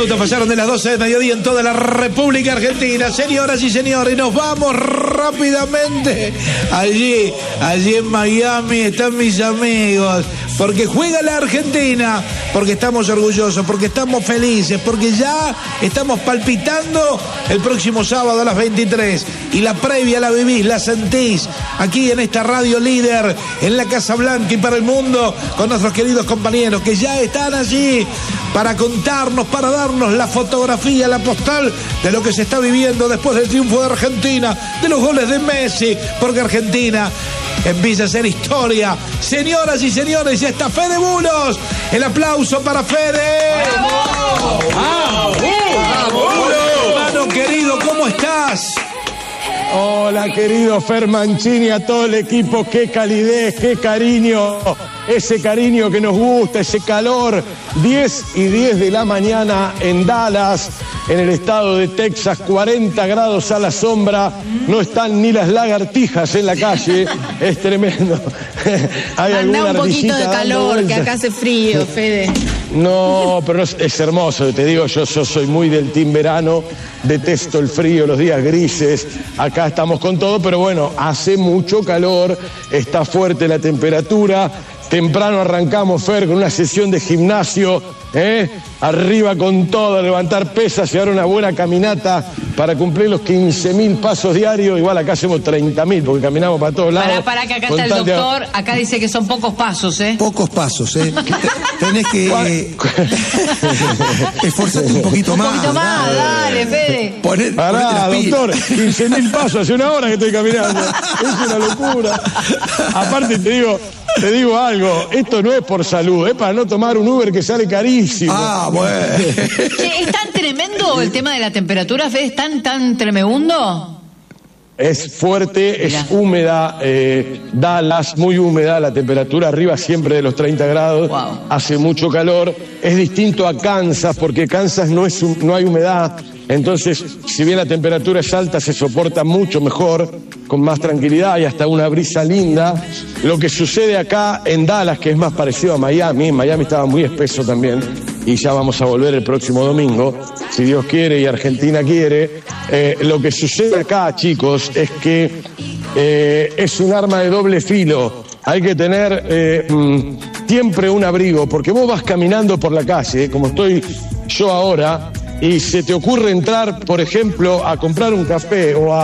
minutos pasaron de las 12 de mediodía en toda la República Argentina. Señoras y señores, nos vamos rápidamente. Allí en Miami están mis amigos. Porque juega la Argentina, porque estamos orgullosos, porque estamos felices, porque ya estamos palpitando el próximo sábado a las 23. Y la previa la vivís, la sentís aquí en esta radio líder, en la Casa Blanca y para el mundo, con nuestros queridos compañeros que ya están allí para contarnos, para darnos la fotografía, la postal de lo que se está viviendo después del triunfo de Argentina, de los goles de Messi, porque Argentina empieza a hacer historia. Señoras y señores, ya está Fede Bulos. El aplauso para Fede. ¡Vamos! ¡Vamos! ¡Vamos! Hermano querido, ¿cómo estás? Hola, querido Fer Mancini, a todo el equipo, qué calidez, qué cariño, ese cariño que nos gusta, ese calor. 10:10 de la mañana en Dallas, en el estado de Texas, 40 grados a la sombra, no están ni las lagartijas en la calle, es tremendo. Hay anda un poquito de calor, que acá hace frío, Fede. No, pero es hermoso, te digo, yo soy muy del team verano, detesto el frío, los días grises, acá estamos con todo, pero bueno, hace mucho calor, está fuerte la temperatura. Temprano arrancamos, Fer, con una sesión de gimnasio, arriba con todo, a levantar pesas y ahora una buena caminata para cumplir los 15.000 pasos diarios. Igual acá hacemos 30.000 porque caminamos para todos lados. Para que acá está el doctor, acá dice que son pocos pasos, Pocos pasos, Tenés que esforzarte un poquito más. Un poquito más, dale, Fede. Pará, doctor, 15.000 pasos, hace una hora que estoy caminando. Es una locura. Aparte te digo algo, esto no es por salud, es para no tomar un Uber que sale carísimo. Ah, bueno. Che, ¿es tan tremendo el tema de la temperatura, Fede? ¿Es tan tremebundo? Es fuerte, es húmeda, Dallas, muy húmeda, la temperatura arriba siempre de los 30 grados, hace mucho calor. Es distinto a Kansas, porque Kansas no hay humedad. Entonces, si bien la temperatura es alta, se soporta mucho mejor, con más tranquilidad y hasta una brisa linda. Lo que sucede acá en Dallas, que es más parecido a Miami, en Miami estaba muy espeso también, y ya vamos a volver el próximo domingo, si Dios quiere y Argentina quiere. Lo que sucede acá, chicos, es que es un arma de doble filo. Hay que tener siempre un abrigo, porque vos vas caminando por la calle, como estoy yo ahora, y se te ocurre entrar, por ejemplo, a comprar un café o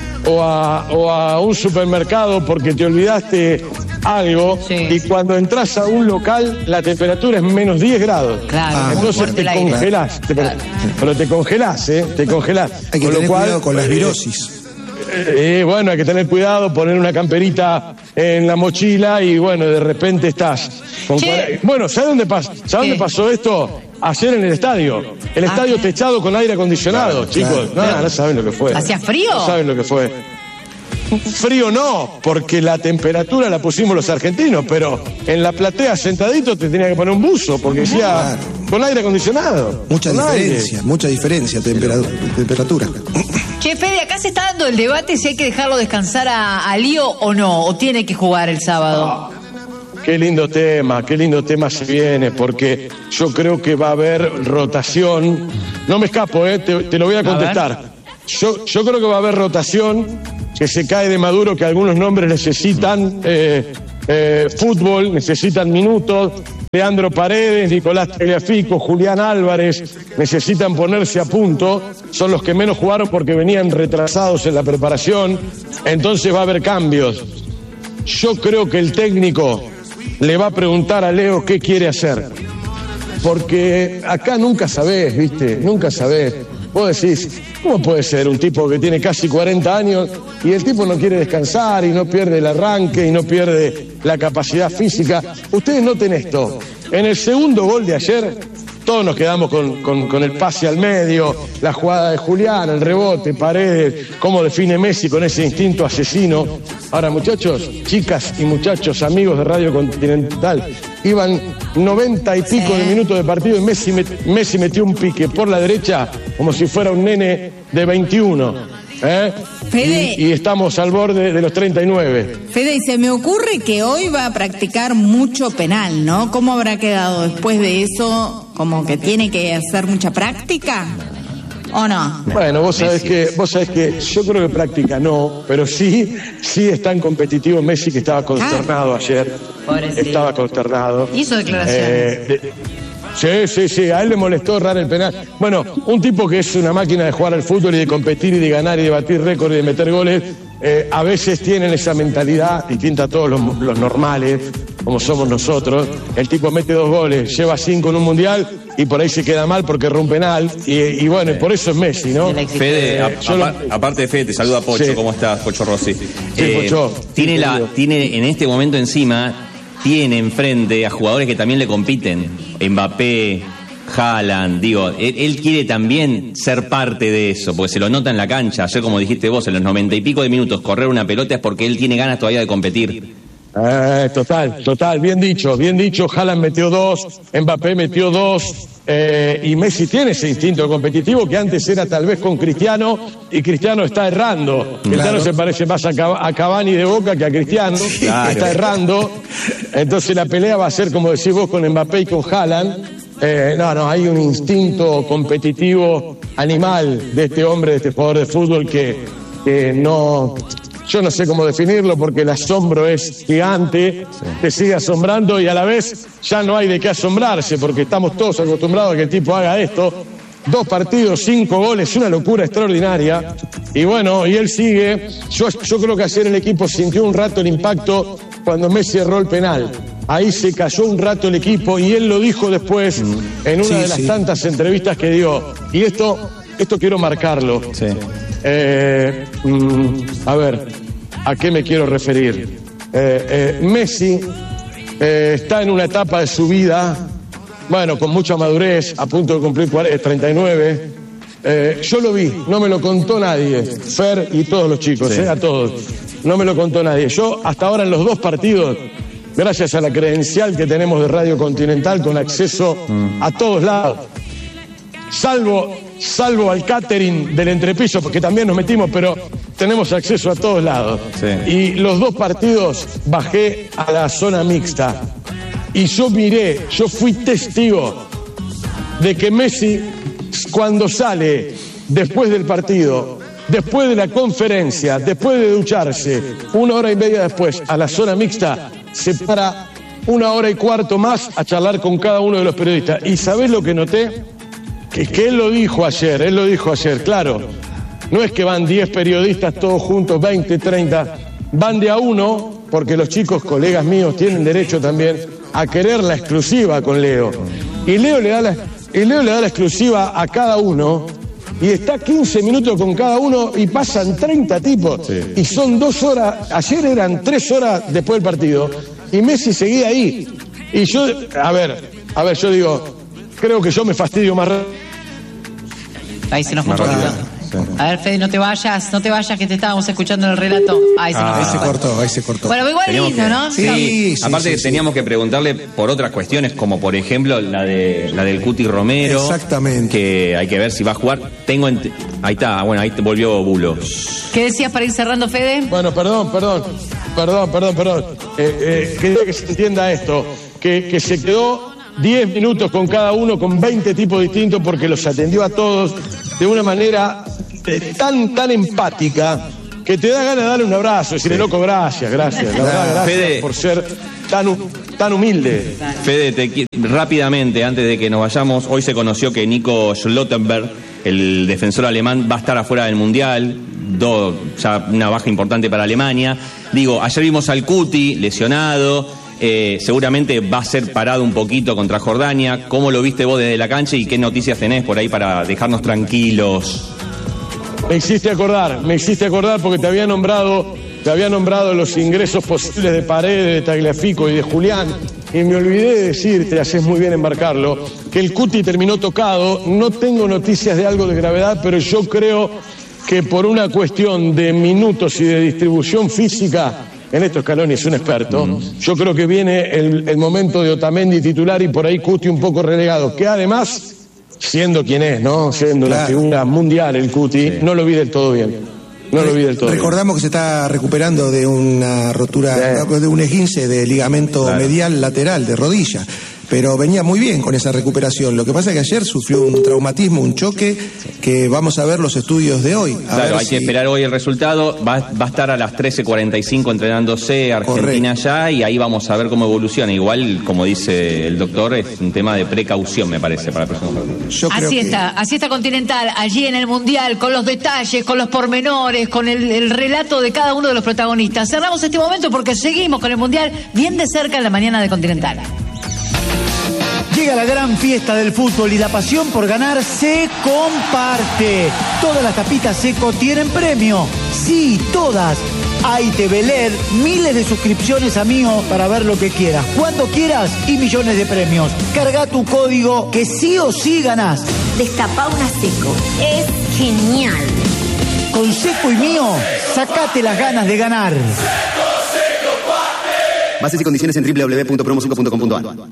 a un supermercado porque te olvidaste algo, y cuando entras a un local la temperatura es menos 10 grados. Claro, entonces te congelás. Claro. Pero te congelás, te congelás. Hay que tener cuidado con las virosis. Bueno, hay que tener cuidado, poner una camperita en la mochila y bueno, de repente estás con bueno, ¿sabes dónde pasó esto? Ayer en el estadio. El estadio techado con aire acondicionado, chicos. No saben lo que fue. ¿Hacía frío? No saben lo que fue. Frío no, porque la temperatura la pusimos los argentinos, pero en la platea sentadito te tenía que poner un buzo, porque decía con aire acondicionado. Mucha diferencia temperatura. Che, Fede, acá se está dando el debate si hay que dejarlo descansar a Lío o no, o tiene que jugar el sábado. Qué lindo tema se viene, porque yo creo que va a haber rotación. No me escapo, te lo voy a contestar. Yo creo que va a haber rotación, que se cae de Maduro, que algunos nombres necesitan fútbol, necesitan minutos. Leandro Paredes, Nicolás Tagliafico, Julián Álvarez necesitan ponerse a punto. Son los que menos jugaron porque venían retrasados en la preparación. Entonces va a haber cambios. Yo creo que el técnico le va a preguntar a Leo qué quiere hacer. Porque acá nunca sabés, ¿viste? Nunca sabés. Vos decís, ¿cómo puede ser un tipo que tiene casi 40 años y el tipo no quiere descansar y no pierde el arranque y no pierde la capacidad física? Ustedes noten esto. En el segundo gol de ayer, todos nos quedamos con el pase al medio, la jugada de Julián, el rebote, Paredes, cómo define Messi con ese instinto asesino. Ahora, muchachos, chicas y muchachos, amigos de Radio Continental, iban 90 y pico de minutos de partido y Messi metió un pique por la derecha como si fuera un nene de 21. Fede. Y estamos al borde de los 39. Fede, y se me ocurre que hoy va a practicar mucho penal, ¿no? ¿Cómo habrá quedado después de eso? ¿Como que tiene que hacer mucha práctica? ¿O no? Bueno, vos sabés que yo creo que práctica no, pero sí es tan competitivo Messi que estaba consternado ayer. Estaba consternado. Hizo declaraciones. Sí, a él le molestó errar el penal. Bueno, un tipo que es una máquina de jugar al fútbol y de competir y de ganar y de batir récords y de meter goles, a veces tienen esa mentalidad distinta a todos los normales, como somos nosotros. El tipo mete 2 goles, lleva 5 en un mundial y por ahí se queda mal porque erró un penal y bueno, y por eso es Messi, ¿no? Fede, aparte de Fede, te saluda Pocho. Sí. ¿Cómo estás, Pocho Rossi? Sí, Pocho. Tiene en este momento encima, tiene enfrente a jugadores que también le compiten. Mbappé, Haaland, digo, él quiere también ser parte de eso, porque se lo nota en la cancha. Ayer, como dijiste vos, en los 90 y pico de minutos, correr una pelota es porque él tiene ganas todavía de competir. Total, bien dicho. Haaland metió 2, Mbappé metió 2, y Messi tiene ese instinto competitivo que antes era tal vez con Cristiano, y Cristiano está errando. Cristiano se parece más a Cavani de Boca que a Cristiano, está errando. Entonces la pelea va a ser, como decís vos, con Mbappé y con Haaland. Hay un instinto competitivo animal de este hombre, de este jugador de fútbol que no... Yo no sé cómo definirlo porque el asombro es gigante, te sigue asombrando y a la vez ya no hay de qué asombrarse porque estamos todos acostumbrados a que el tipo haga esto. 2 partidos, 5 goles, una locura extraordinaria. Y bueno, y él sigue. Yo creo que ayer el equipo sintió un rato el impacto cuando Messi erró el penal. Ahí se cayó un rato el equipo y él lo dijo después en una de las tantas entrevistas que dio. Y esto quiero marcarlo. Sí. A ver, ¿a qué me quiero referir? Messi está en una etapa de su vida, bueno, con mucha madurez, a punto de cumplir 39. Yo lo vi, no me lo contó nadie, Fer y todos los chicos, a todos. No me lo contó nadie. Yo hasta ahora en los 2 partidos, gracias a la credencial que tenemos de Radio Continental con acceso a todos lados, salvo al catering del entrepiso, porque también nos metimos, pero tenemos acceso a todos lados. Sí. Y los 2 partidos bajé a la zona mixta. Y yo fui testigo de que Messi, cuando sale después del partido, después de la conferencia, después de ducharse, 1 hora y media después, a la zona mixta, se para 1 hora y cuarto más a charlar con cada uno de los periodistas. ¿Y sabés lo que noté? Que él lo dijo ayer, claro, no es que van 10 periodistas todos juntos, 20, 30, van de a uno, porque los chicos, colegas míos, tienen derecho también a querer la exclusiva con Leo. Y Leo le da la exclusiva a cada uno, y está 15 minutos con cada uno, y pasan 30 tipos, y son 2 horas, ayer eran 3 horas después del partido, y Messi seguía ahí. Y yo, a ver, yo digo, creo que yo me fastidio más rápido. Ahí se nos fue un poquito. A ver, Fede, no te vayas, que te estábamos escuchando en el relato. Ahí se cortó. Bueno, igual lindo, ¿no? Sí, aparte teníamos que preguntarle por otras cuestiones, como por ejemplo la del Cuti Romero. Exactamente. Que hay que ver si va a jugar. Ahí está, bueno, ahí te volvió Bulo. ¿Qué decías para ir cerrando, Fede? Bueno, perdón. Quería que se entienda esto, que se quedó 10 minutos con cada uno, con 20 tipos distintos, porque los atendió a todos de una manera tan empática que te da ganas de darle un abrazo, decirle, loco, gracias, la verdad, gracias Fede, por ser tan humilde. Fede, rápidamente, antes de que nos vayamos, hoy se conoció que Nico Schlotterberg, el defensor alemán, va a estar afuera del Mundial, ya una baja importante para Alemania. Digo, ayer vimos al Cuti lesionado. Seguramente va a ser parado un poquito contra Jordania. ¿Cómo lo viste vos desde la cancha y qué noticias tenés por ahí para dejarnos tranquilos? Me hiciste acordar porque te había nombrado los ingresos posibles de Paredes, de Tagliafico y de Julián, y me olvidé de decirte, haces muy bien en marcarlo, que el Cuti terminó tocado. No tengo noticias de algo de gravedad, pero yo creo que por una cuestión de minutos y de distribución física, en esto Scaloni es un experto, yo creo que viene el momento de Otamendi titular y por ahí Cuti un poco relegado, que además, siendo quien es, ¿no? Siendo la figura mundial el Cuti, no lo vi del todo bien. No lo vi del todo. Recordamos que se está recuperando de una rotura, de un esguince de ligamento medial lateral de rodilla. Pero venía muy bien con esa recuperación. Lo que pasa es que ayer sufrió un traumatismo, un choque, que vamos a ver los estudios de hoy. Claro, hay que esperar hoy el resultado. Va a estar a las 13:45 entrenándose Argentina ya, y ahí vamos a ver cómo evoluciona. Igual, como dice el doctor, es un tema de precaución, me parece, para la próxima partida. Así está Continental, allí en el Mundial, con los detalles, con los pormenores, con el relato de cada uno de los protagonistas. Cerramos este momento porque seguimos con el Mundial bien de cerca en la mañana de Continental. Llega la gran fiesta del fútbol y la pasión por ganar se comparte. Todas las tapitas Seco tienen premio. Sí, todas. Hay TV LED, miles de suscripciones a Mío para ver lo que quieras, cuando quieras y millones de premios. Carga tu código que sí o sí ganás. Destapá una Seco. Es genial. Con Seco y Mío, sacate las ganas de ganar. Bases y condiciones en www.promoseco.com.ar.